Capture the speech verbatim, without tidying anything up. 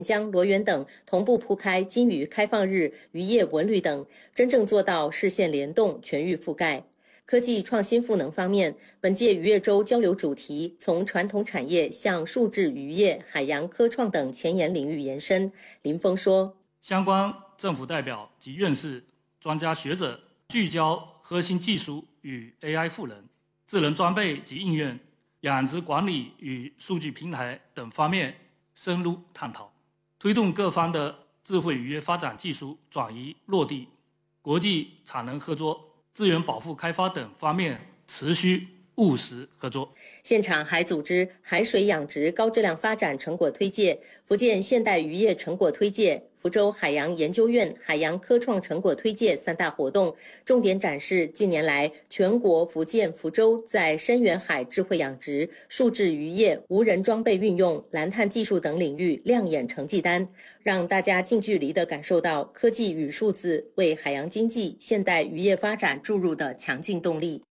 江、罗源等同步铺开金鱼开放日、渔业文旅等，真正做到视线联动、全域覆盖。科技创新赋能方面，本届渔业周交流主题从传统产业向数字渔业、海洋科创等前沿领域延伸。林峰说， 相关政府代表及院士、专家学者聚焦核心技术与 A I 赋能、智能装备及应用、养殖管理与数据平台等方面深入探讨，推动各方的智慧渔业发展技术转移落地，国际产能合作、资源保护开发等方面持续务实合作。 现场还组织海水养殖高质量发展成果推介、福建现代渔业成果推介、福州海洋研究院海洋科创成果推介三大活动，重点展示近年来全国福建福州在深远海智慧养殖、数字渔业、无人装备运用、蓝碳技术等领域亮眼成绩单，让大家近距离地感受到科技与数字为海洋经济、现代渔业发展注入的强劲动力。